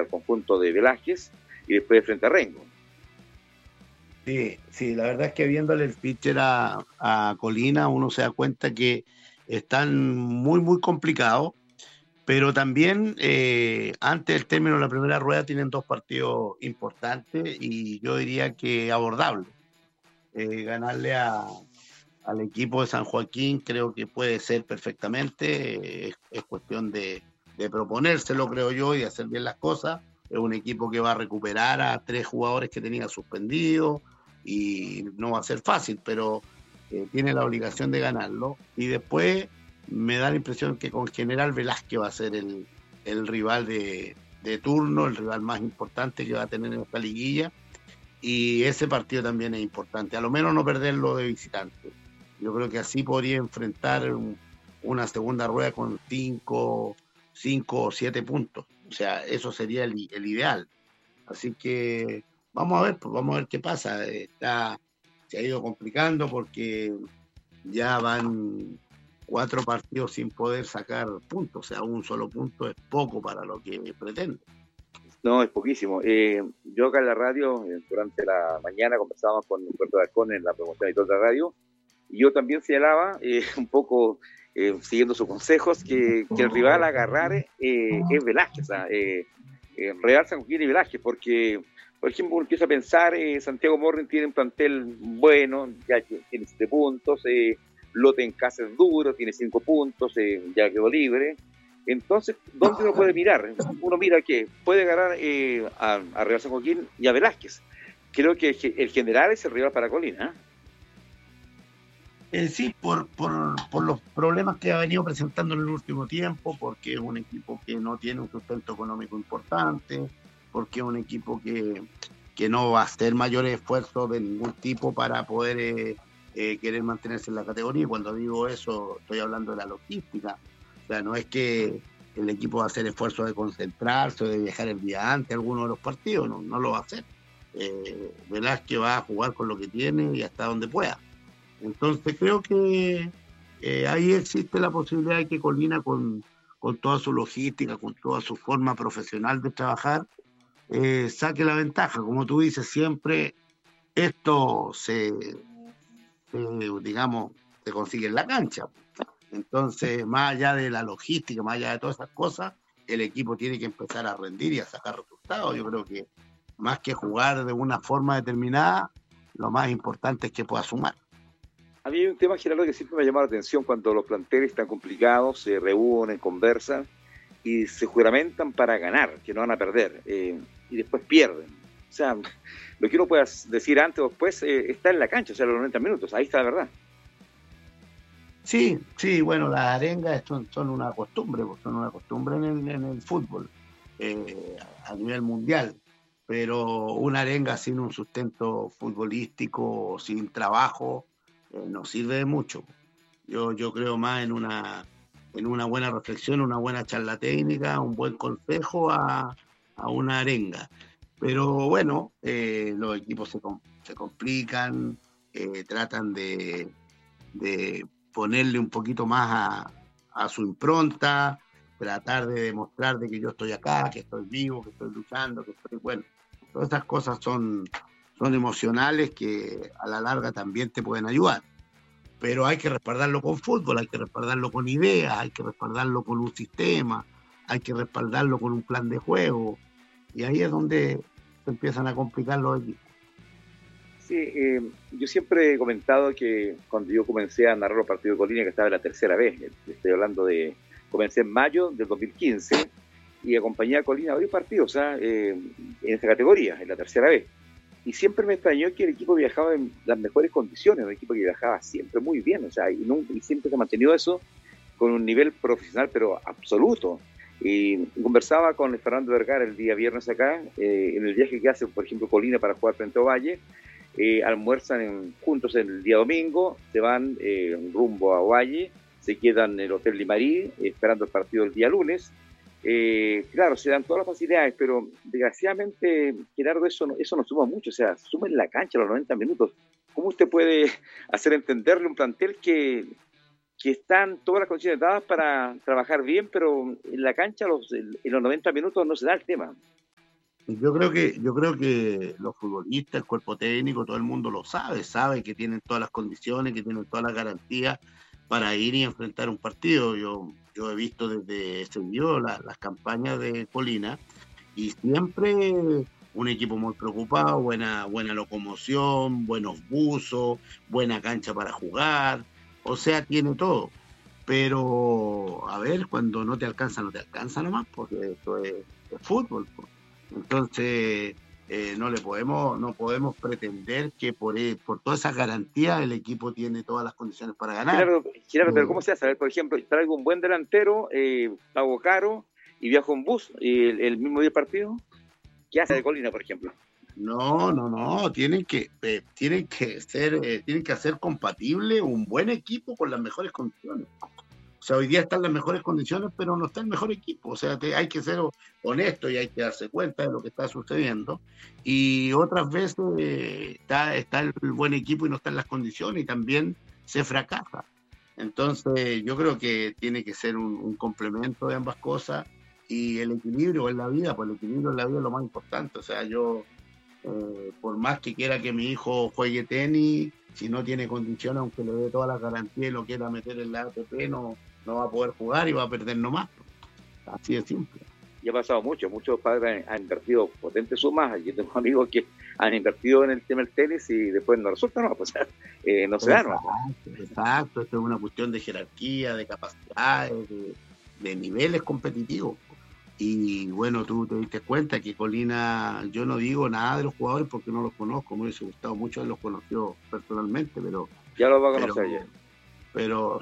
al conjunto de Velázquez y después frente a Rengo. Sí, sí, la verdad es que viéndole el pitcher a Colina, uno se da cuenta que están muy, muy complicados, pero también antes del término de la primera rueda tienen dos partidos importantes y yo diría que abordables. Ganarle al equipo de San Joaquín creo que puede ser perfectamente, es cuestión de proponérselo, creo yo, y de hacer bien las cosas. Es un equipo que va a recuperar a tres jugadores que tenía suspendidos y no va a ser fácil, pero tiene la obligación de ganarlo. Y después me da la impresión que con General Velázquez va a ser el rival de turno, el rival más importante que va a tener en esta liguilla, y ese partido también es importante, a lo menos no perderlo de visitante. Yo creo que así podría enfrentar una segunda rueda con cinco o 7 puntos. O sea, eso sería el ideal. Así que vamos a ver, pues vamos a ver qué pasa. Se ha ido complicando porque ya van 4 partidos sin poder sacar puntos. O sea, un solo punto es poco para lo que pretende. No, es poquísimo. Yo acá en la radio, durante la mañana, conversábamos con Humberto Darcón en la promoción de toda la radio, y yo también señalaba, un poco siguiendo sus consejos, que el rival a agarrar es Velázquez, Real San Joaquín y Velázquez, porque, por ejemplo, uno empieza a pensar, Santiago Morning tiene un plantel bueno, ya tiene 7 puntos, Lote en casa es duro, tiene 5 puntos, ya quedó libre. Entonces, ¿dónde uno puede mirar? Uno mira que puede ganar a Real San Joaquín y a Velázquez. Creo que el general es el rival para Colina. Sí, por los problemas que ha venido presentando en el último tiempo, porque es un equipo que no tiene un sustento económico importante, porque es un equipo que no va a hacer mayores esfuerzos de ningún tipo para poder querer mantenerse en la categoría. Y cuando digo eso, estoy hablando de la logística. O sea, no es que el equipo va a hacer esfuerzos de concentrarse o de viajar el día antes a alguno de los partidos, no lo va a hacer. Velázquez va a jugar con lo que tiene y hasta donde pueda. Entonces creo que ahí existe la posibilidad de que Colina con toda su logística, con toda su forma profesional de trabajar, saque la ventaja. Como tú dices, siempre esto digamos, se consigue en la cancha. Entonces, más allá de la logística, más allá de todas esas cosas, el equipo tiene que empezar a rendir y a sacar resultados. Yo creo que más que jugar de una forma determinada, lo más importante es que pueda sumar. A mí hay un tema, Gerardo, que siempre me ha llamado la atención cuando los planteles están complicados, se reúnen, conversan y se juramentan para ganar, que no van a perder, y después pierden. O sea, lo que uno pueda decir antes o después está en la cancha, o sea, los 90 minutos, ahí está la verdad. Sí, sí, bueno, las arengas son una costumbre, pues, son una costumbre en el fútbol a nivel mundial, pero una arenga sin un sustento futbolístico, sin trabajo, no sirve de mucho. Yo creo más en una buena reflexión, una buena charla técnica, un buen consejo a una arenga. Pero bueno, los equipos se complican, tratan de ponerle un poquito más a su impronta, tratar de demostrar de que yo estoy acá, que estoy vivo, que estoy luchando, que estoy, bueno, todas esas cosas son emocionales que a la larga también te pueden ayudar. Pero hay que respaldarlo con fútbol, hay que respaldarlo con ideas, hay que respaldarlo con un sistema, hay que respaldarlo con un plan de juego, y ahí es donde se empiezan a complicar los equipos. Sí, yo siempre he comentado que cuando yo comencé a narrar los partidos de Colina, que estaba en la tercera vez, estoy hablando comencé en mayo del 2015 y acompañé a Colina a varios partidos, en esta categoría, en la tercera vez. Y siempre me extrañó que el equipo viajaba en las mejores condiciones, un equipo que viajaba siempre muy bien, y siempre se ha mantenido eso con un nivel profesional, pero absoluto. Y conversaba con Fernando Vergara el día viernes acá, en el viaje que hace, por ejemplo, Colina para jugar frente a Ovalle, almuerzan juntos el día domingo, se van rumbo a Ovalle, se quedan en el Hotel Limarí, esperando el partido el día lunes. Claro, se dan todas las facilidades, pero desgraciadamente, Gerardo, eso no suma mucho, o sea, suma en la cancha los 90 minutos. ¿Cómo usted puede hacer entenderle un plantel que están todas las condiciones dadas para trabajar bien, pero en la cancha en los 90 minutos no se da el tema? Yo creo que los futbolistas, el cuerpo técnico, todo el mundo lo sabe que tienen todas las condiciones, que tienen todas las garantías para ir y enfrentar un partido. Yo he visto desde ese video las campañas de Colina y siempre un equipo muy preocupado, buena locomoción, buenos buzos, buena cancha para jugar, o sea, tiene todo. Pero, a ver, cuando no te alcanza nomás, porque esto es fútbol, pues. Entonces, no podemos pretender que por todas esas garantías el equipo tiene todas las condiciones para ganar. Gerardo, pero Eh, ¿cómo se hace? A ver, por ejemplo, traigo un buen delantero, pago caro y viajo en bus el mismo día del partido. ¿Qué hace de Colina, por ejemplo? no, no, no, tienen que hacer compatible un buen equipo con las mejores condiciones. O sea, hoy día están las mejores condiciones, pero no está el mejor equipo. O sea, hay que ser honesto y hay que darse cuenta de lo que está sucediendo. Y otras veces está el buen equipo y no están las condiciones y también se fracasa. Entonces, yo creo que tiene que ser un complemento de ambas cosas y el equilibrio en la vida, pues el equilibrio en la vida es lo más importante. O sea, yo por más que quiera que mi hijo juegue tenis, si no tiene condiciones, aunque le dé todas las garantías y lo quiera meter en la ATP, no va a poder jugar y va a perder nomás. Así de simple. Y ha pasado mucho, muchos padres han invertido potentes sumas. Yo tengo amigos que han invertido en el tema del tenis y después no resulta, no, pues, no se da, no. Exacto, exacto. Esto es una cuestión de jerarquía, de capacidades, de niveles competitivos. Y bueno, tú te diste cuenta que Colina, yo no digo nada de los jugadores porque no los conozco, me hubiese gustado mucho haberlos conocido personalmente, Ya lo va a pero conocer ya. pero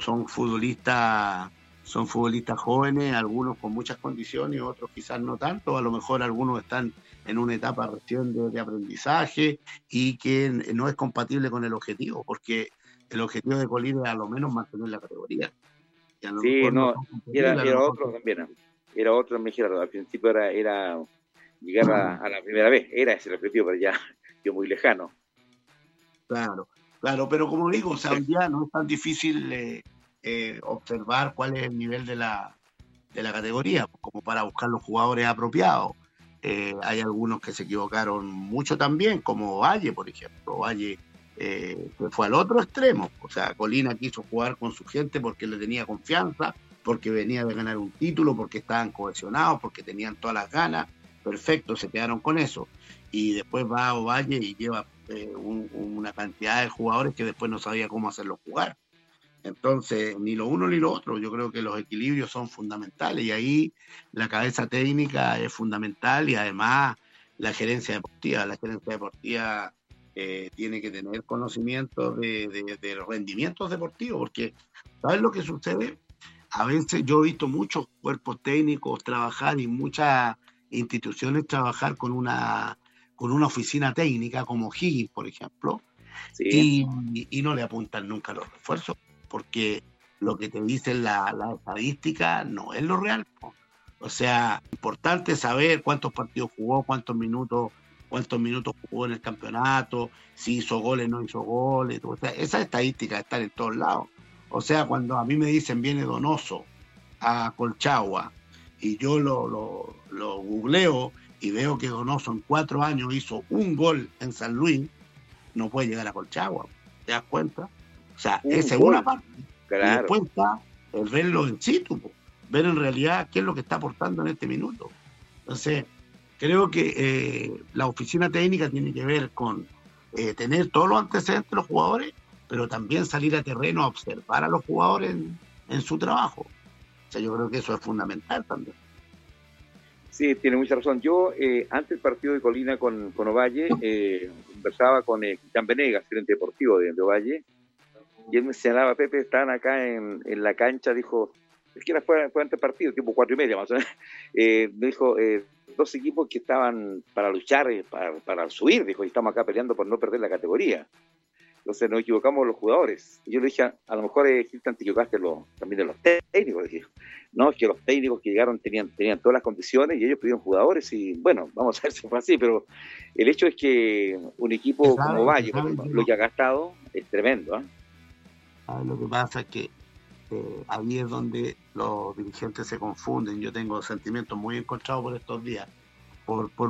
son futbolistas jóvenes, algunos con muchas condiciones, otros quizás no tanto, a lo mejor algunos están en una etapa recién de aprendizaje y que no es compatible con el objetivo, porque el objetivo de Colina es a lo menos mantener la categoría, y a lo Sí, mejor no no, son era, compatibles, a lo era mejor otro también, ¿no? Era otro en Gerardo. Al principio era llegar a la primera vez, era ese el objetivo, pero ya yo muy lejano. claro, claro, pero como digo, o sea, hoy día no es tan difícil observar cuál es el nivel de la categoría, como para buscar los jugadores apropiados. Hay algunos que se equivocaron mucho también, como Valle, por ejemplo. Valle que fue al otro extremo. O sea, Colina quiso jugar con su gente porque le tenía confianza, porque venía de ganar un título, porque estaban cohesionados, porque tenían todas las ganas. Perfecto, se quedaron con eso. Y después va a Ovalle y lleva una cantidad de jugadores que después no sabía cómo hacerlos jugar. Entonces, ni lo uno ni lo otro, yo creo que los equilibrios son fundamentales y ahí la cabeza técnica es fundamental y además la gerencia deportiva tiene que tener conocimiento de los rendimientos deportivos, porque ¿sabes lo que sucede? A veces yo he visto muchos cuerpos técnicos trabajar y muchas instituciones trabajar con una oficina técnica como Higgins, por ejemplo, Sí, y no le apuntan nunca a los refuerzos, porque lo que te dice la estadística no es lo real, po. O sea, importante saber cuántos partidos jugó, cuántos minutos jugó en el campeonato, si hizo goles, no hizo goles. O sea, esas estadísticas están en todos lados. O sea, cuando a mí me dicen viene Donoso a Colchagua y yo lo googleo y veo que Donoso en 4 años hizo un gol en San Luis, no puede llegar a Colchagua. ¿Te das cuenta? O sea, un esa es una gol, parte. Y claro. después está el verlo en situ, po, ver en realidad qué es lo que está aportando en este minuto. Entonces, creo que la oficina técnica tiene que ver con tener todos los antecedentes de los jugadores, pero también salir a terreno a observar a los jugadores en su trabajo. O sea, yo creo que eso es fundamental también. Sí, tiene mucha razón. Yo, antes del partido de Colina con Ovalle, conversaba con Cristian Venegas, gerente deportivo de Ovalle, y él me señalaba, Pepe, estaban acá en la cancha, dijo, es que fue antes del partido, tipo 4:30 más o menos, me dijo, dos equipos que estaban para luchar, para subir, dijo, y estamos acá peleando por no perder la categoría. Entonces nos equivocamos los jugadores. Y yo le dije, a lo mejor, Cristian, te equivocaste también de los técnicos. Dije, no, es que los técnicos que llegaron tenían todas las condiciones y ellos pidieron jugadores y bueno, vamos a ver si fue así, pero el hecho es que un Que equipo como sabe, que Valle, por sabe ejemplo, que lo que ha gastado es tremendo. ¿Eh? lo que pasa es que ahí es donde los dirigentes se confunden. Yo tengo sentimientos muy encontrados por estos días, por